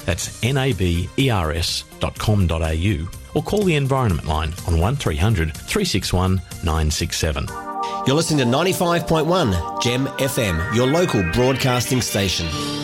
That's nabers.com.au, or call the Environment Line on 1300 361 967. You're listening to 95.1 Gem FM, your local broadcasting station.